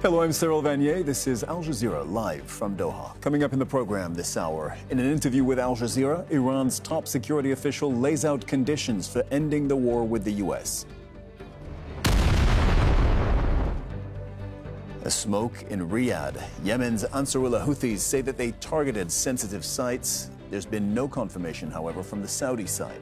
Hello, I'm Cyril Vanier. This is Al Jazeera live from Doha. Coming up in the program this hour, in an interview with Al Jazeera, Iran's top security official lays out conditions for ending the war with the U.S. A smoke in Riyadh. Yemen's Ansarullah Houthis say that they targeted sensitive sites. There's been no confirmation, however, from the Saudi side.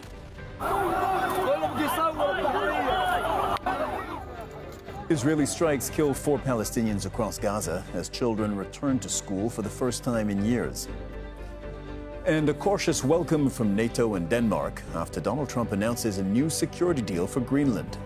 Israeli strikes kill 4 Palestinians across Gaza as children return to school for the first time in years. And a cautious welcome from NATO and Denmark after Donald Trump announces a new security deal for Greenland.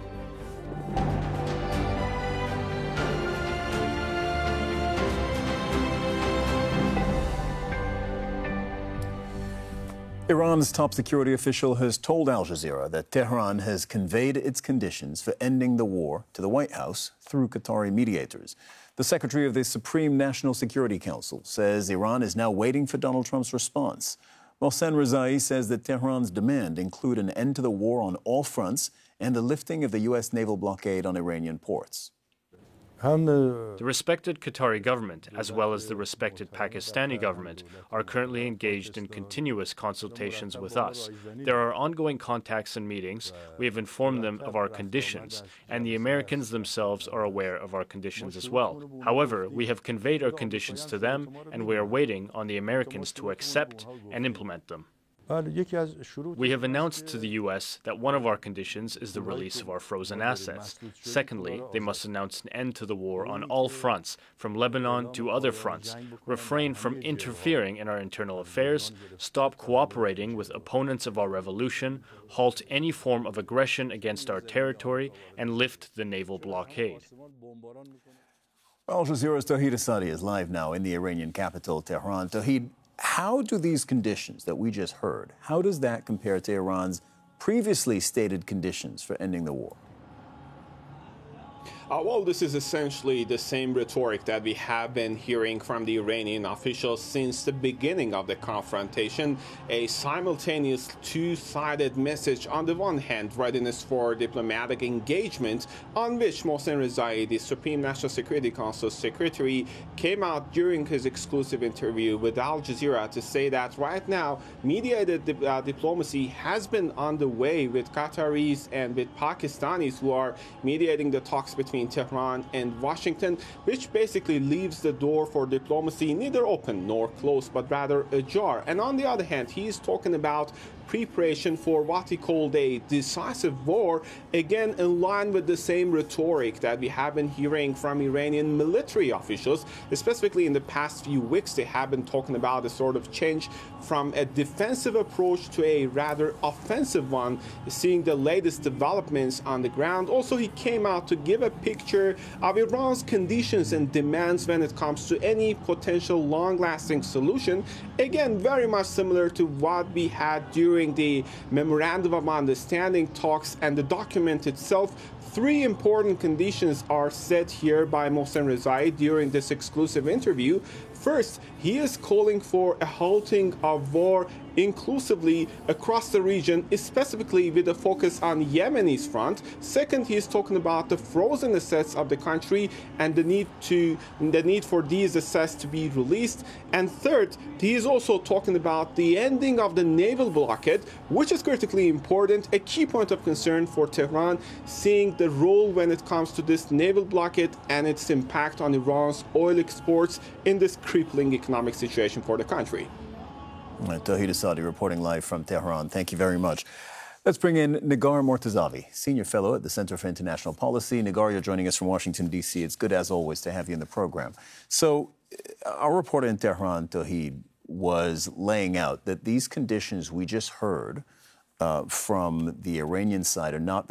Iran's top security official has told Al Jazeera that Tehran has conveyed its conditions for ending the war to the White House through Qatari mediators. The secretary of the Supreme National Security Council says Iran is now waiting for Donald Trump's response. Mohsen Rezai says that Tehran's demand include an end to the war on all fronts and the lifting of the U.S. naval blockade on Iranian ports. The respected Qatari government, as well as the respected Pakistani government, are currently engaged in continuous consultations with us. There are ongoing contacts and meetings. We have informed them of our conditions, and the Americans themselves are aware of our conditions as well. However, we have conveyed our conditions to them, and we are waiting on the Americans to accept and implement them. We have announced to the U.S. that one of our conditions is the release of our frozen assets. Secondly, they must announce an end to the war on all fronts, from Lebanon to other fronts, refrain from interfering in our internal affairs, stop cooperating with opponents of our revolution, halt any form of aggression against our territory, and lift the naval blockade. Al Jazeera's Tawhid Asadi is live now in the Iranian capital, Tehran. Tawhid, how do these conditions that we just heard, how does that compare to Iran's previously stated conditions for ending the war? Well, this is essentially the same rhetoric that we have been hearing from the Iranian officials since the beginning of the confrontation. A simultaneous two-sided message. On the one hand, readiness for diplomatic engagement, on which Mohsen Rezai, the Supreme National Security Council secretary, came out during his exclusive interview with Al Jazeera to say that right now, mediated diplomacy has been on the way with Qataris and with Pakistanis who are mediating the talks between Tehran and Washington, which basically leaves the door for diplomacy neither open nor closed, but rather ajar. And on the other hand, he's talking about preparation for what he called a decisive war, again in line with the same rhetoric that we have been hearing from Iranian military officials. Specifically in the past few weeks, they have been talking about a sort of change from a defensive approach to a rather offensive one, seeing the latest developments on the ground. Also, he came out to give a picture of Iran's conditions and demands when it comes to any potential long-lasting solution. Again, very much similar to what we had during the Memorandum of Understanding talks and the document itself. 3 important conditions are set here by Mohsen Rezai during this exclusive interview. First, he is calling for a halting of war inclusively across the region, specifically with a focus on Yemeni's front. Second, he is talking about the frozen assets of the country and the need for these assets to be released. And third, he is also talking about the ending of the naval blockade, which is critically important, a key point of concern for Tehran, seeing the role when it comes to this naval blockade and its impact on Iran's oil exports in this crippling economic situation for the country. Tawhid Asadi reporting live from Tehran. Thank you very much. Let's bring in Negar Mortazavi, Senior Fellow at the Center for International Policy. Negar, you're joining us from Washington, D.C. It's good, as always, to have you in the program. So our reporter in Tehran, Tawhid, was laying out that these conditions we just heard from the Iranian side are not